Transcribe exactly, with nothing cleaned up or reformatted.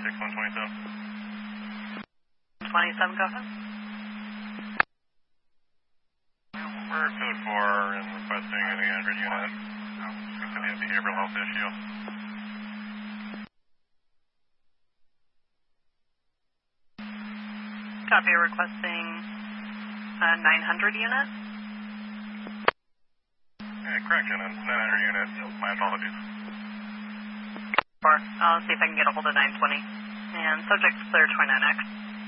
six one twenty-seven. twenty-seven, go ahead. We're code four and requesting an eight hundred unit. It's a behavioral health issue. Copy, requesting a nine hundred unit. Yeah, correction, a nine hundred unit. My apologies. Or I'll see if I can get a hold of nine twenty. And subject clear twenty-nine X.